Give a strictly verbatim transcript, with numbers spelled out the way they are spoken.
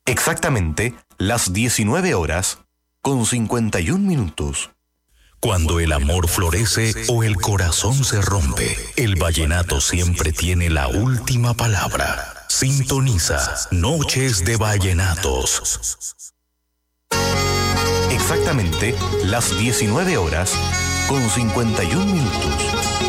Exactamente las diecinueve horas con cincuenta y un minutos. Cuando el amor florece o el corazón se rompe, el vallenato siempre tiene la última palabra. Sintoniza Noches de Vallenatos. Exactamente las diecinueve horas con cincuenta y un minutos.